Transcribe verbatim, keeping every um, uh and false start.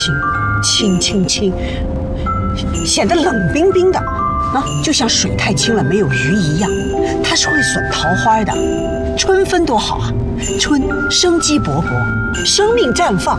清清清，显得冷冰冰的啊，就像水太清了没有鱼一样。它是会损桃花的。春分多好啊，春生机勃勃，生命绽放，